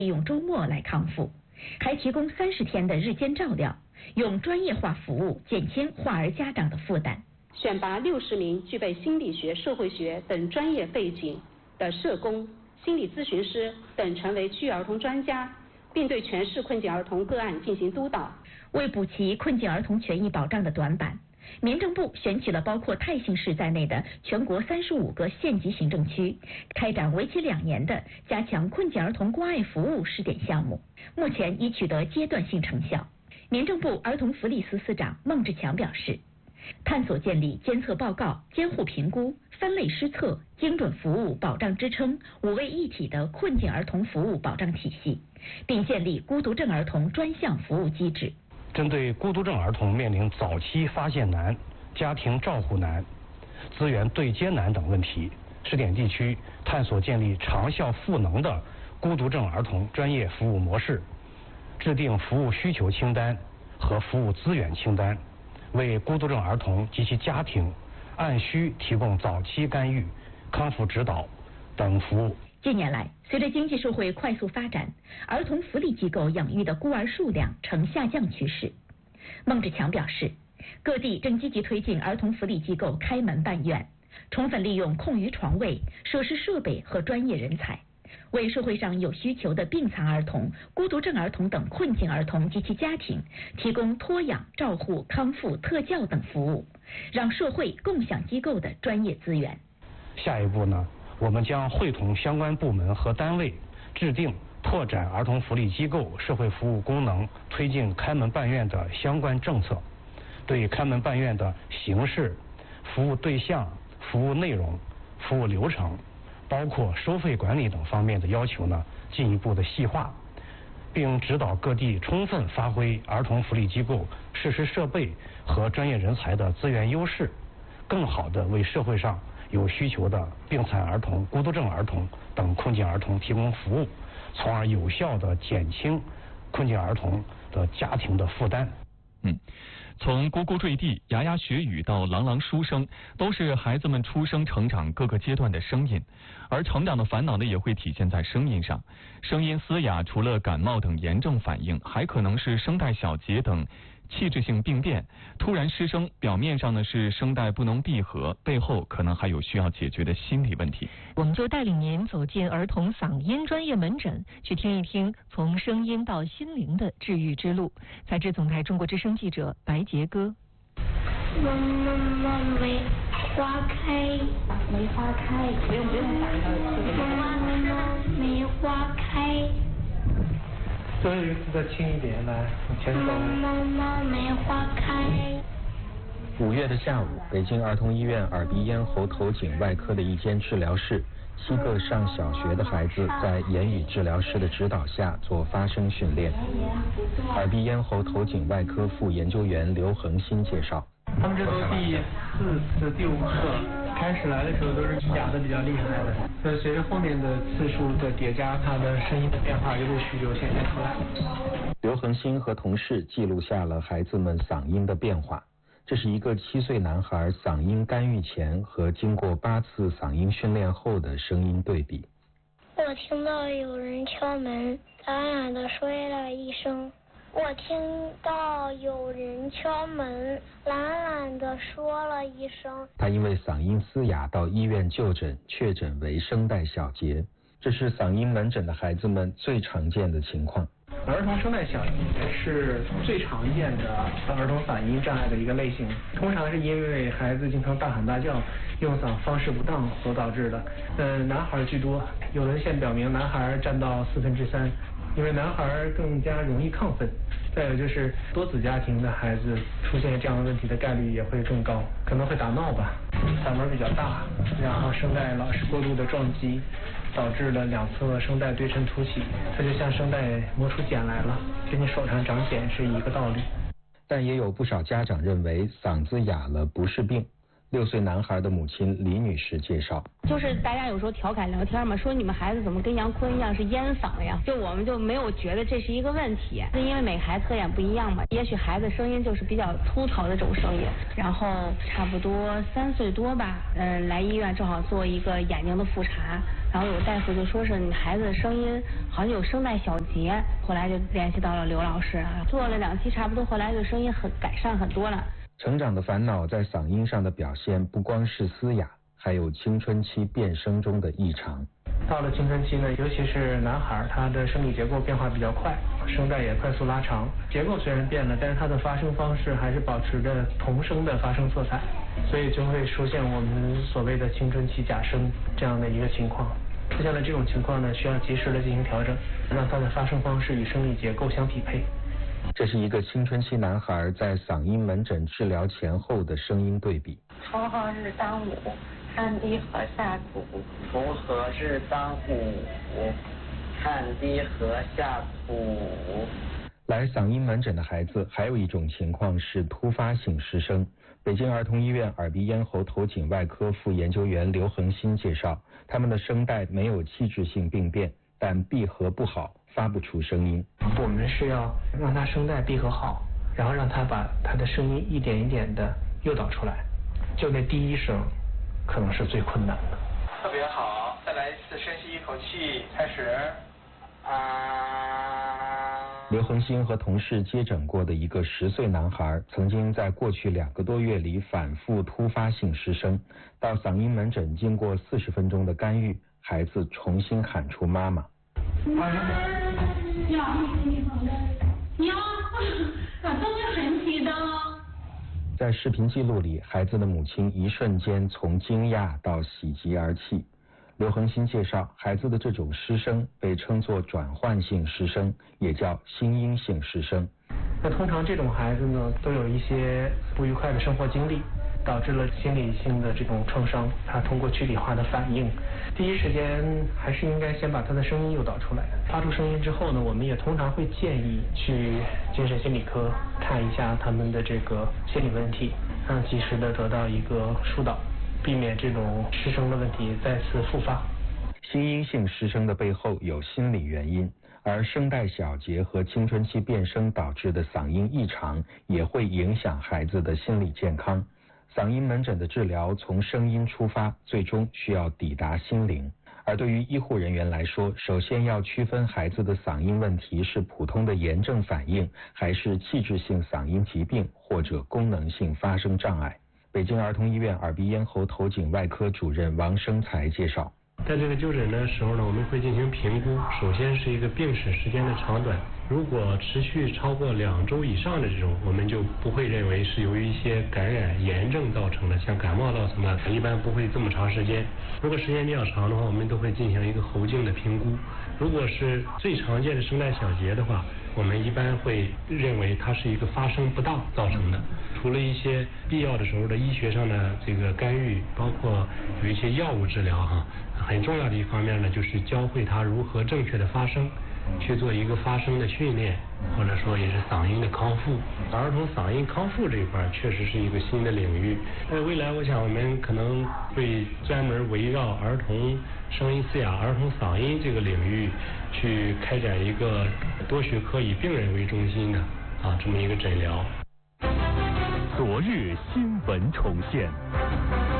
利用周末来康复，还提供30天的日间照料，用专业化服务减轻患儿家长的负担。 选拔60名具备心理学、社会学等专业背景的社工、心理咨询师等成为区域儿童专家，并对全市困境儿童个案进行督导。 为补齐困境儿童权益保障的短板，民政部选取了包括泰兴市在内的全国35个县级行政区，开展为期2年的加强困境儿童关爱服务试点项目，目前已取得阶段性成效。民政部儿童福利司司长孟志强表示，探索建立监测报告、监护评估、分类施策、精准服务保障支撑5位一体的困境儿童服务保障体系，并建立孤独症儿童专项服务机制。 针对孤独症儿童面临早期发现难、家庭照护难、资源对接难等问题，试点地区探索建立长效赋能的孤独症儿童专业服务模式，制定服务需求清单和服务资源清单，为孤独症儿童及其家庭按需提供早期干预、康复指导等服务。 近年来，随着经济社会快速发展，儿童福利机构养育的孤儿数量呈下降趋势。孟志强表示，各地正积极推进儿童福利机构开门办院，充分利用空余床位、设施设备和专业人才，为社会上有需求的病残儿童、孤独症儿童等困境儿童及其家庭提供托养、照护、康复、特教等服务，让社会共享机构的专业资源。 下一步呢，我们将会同相关部门和单位，制定拓展儿童福利机构社会服务功能、推进开门办院的相关政策，对开门办院的形式、服务对象、服务内容、服务流程，包括收费管理等方面的要求呢，进一步的细化，并指导各地充分发挥儿童福利机构设施设备和专业人才的资源优势，更好地为社会上有需求的病残儿童、孤独症儿童等困境儿童提供服务，从而有效地减轻困境儿童的家庭的负担。 从呱呱坠地、牙牙学语到朗朗书声，都是孩子们出生成长各个阶段的声音。而成长的烦恼呢，也会体现在声音上。声音嘶哑，除了感冒等炎症反应，还可能是声带小结等器质性病变。突然失声，表面上呢是声带不能闭合，背后可能还有需要解决的心理问题。 我们就带领您走进儿童嗓音专业门诊，去听一听从声音到心灵的治愈之路。采自总台中国之声记者白杰歌。 梅花开，梅花开，不用梅花开。 最后一个字再轻一点，来，往前走。 梅花开。 5月的下午，北京儿童医院耳鼻咽喉头颈外科的一间治疗室，7个上小学的孩子在言语治疗师的指导下做发声训练。耳鼻咽喉头颈外科副研究员刘恒新介绍， 他们这都第4次、第5次。开始来的时候都是哑的比较厉害的，所以随着后面的次数的叠加，他的声音的变化一陆续就显现出来了。 刘恒新和同事记录下了孩子们嗓音的变化。这是一个7岁男孩嗓音干预前和经过8次嗓音训练后的声音对比。 我听到有人敲门，懒懒地说了一声。我听到有人敲门，懒懒地说了一声。 他因为嗓音嘶哑到医院就诊，确诊为声带小结。这是嗓音门诊的孩子们最常见的情况。 儿童声带小结是最常见的儿童嗓音障碍的一个类型，通常是因为孩子经常大喊大叫、用嗓方式不当所导致的。男孩居多，有文献表明男孩占到3/4，因为男孩更加容易亢奋。再有就是多子家庭的孩子出现这样的问题的概率也会更高，可能会打闹吧，嗓门比较大，然后声带老是过度的撞击，导致了2侧声带对称凸起，它就像声带磨出茧来了，跟你手上长茧是一个道理。 但也有不少家长认为嗓子哑了不是病， 6岁男孩的母亲李女士介绍， 就是大家有时候调侃聊天嘛，说你们孩子怎么跟杨坤一样是烟嗓呀？就我们就没有觉得这是一个问题，是因为每孩子特点不一样嘛。也许孩子声音就是比较粗糙的这种声音，然后差不多3岁多吧，来医院正好做一个眼睛的复查，然后有大夫就说是你孩子的声音好像有声带小结，后来就联系到了刘老师啊，做了2期，差不多后来就声音改善很多了。 成长的烦恼在嗓音上的表现不光是嘶哑，还有青春期变声中的异常。 到了青春期呢，尤其是男孩，他的生理结构变化比较快，声带也快速拉长，结构虽然变了，但是他的发声方式还是保持着童声的发声色彩，所以就会出现我们所谓的青春期假声这样的一个情况。出现了这种情况呢，需要及时的进行调整，让他的发声方式与生理结构相匹配。 这是一个青春期男孩在嗓音门诊治疗前后的声音对比。 从何日当午，看低禾下土。从何日当午，看低禾下土。 来嗓音门诊的孩子还有一种情况是突发性失声。北京儿童医院耳鼻咽喉头颈外科副研究员刘恒新介绍，他们的声带没有器质性病变，但闭合不好，发不出声音。 我们是要让他声带闭合好，然后让他把他的声音一点一点的诱导出来，就那第一声可能是最困难的。 特别好，再来一次，深吸一口气，开始。 刘恒新和同事接诊过的一个10岁男孩，曾经在过去2个多月里反复突发性失声，到嗓音门诊经过40分钟的干预，孩子重新喊出妈妈。在视频记录里，孩子的母亲一瞬间从惊讶到喜极而泣。刘恒新介绍，孩子的这种失声被称作转换性失声，也叫心因性失声。 那通常这种孩子呢，都有一些不愉快的生活经历，导致了心理性的这种创伤，他通过躯体化的反应，第一时间还是应该先把他的声音诱导出来。发出声音之后呢，我们也通常会建议去精神心理科看一下他们的这个心理问题，让及时的得到一个疏导，避免这种失声的问题再次复发。 心因性失声的背后有心理原因，而声带小结和青春期变声导致的嗓音异常也会影响孩子的心理健康。嗓音门诊的治疗从声音出发，最终需要抵达心灵。而对于医护人员来说，首先要区分孩子的嗓音问题是普通的炎症反应，还是器质性嗓音疾病或者功能性发声障碍。北京儿童医院耳鼻咽喉头颈外科主任王生才介绍， 在这个就诊的时候呢，我们会进行评估，首先是一个病史时间的长短，如果持续超过2周以上的这种，我们就不会认为是由于一些感染炎症造成的，像感冒造成的，一般不会这么长时间。如果时间比较长的话，我们都会进行一个喉镜的评估。如果是最常见的声带小结的话，我们一般会认为它是一个发声不当造成的。除了一些必要的时候的医学上的这个干预，包括有一些药物治疗很重要的一方面呢，就是教会他如何正确的发声，去做一个发声的训练，或者说也是嗓音的康复。儿童嗓音康复这一块确实是一个新的领域。未来我想我们可能会专门围绕儿童声音嘶哑、儿童嗓音这个领域去开展一个多学科以病人为中心的这么一个诊疗。 昨日新闻重现。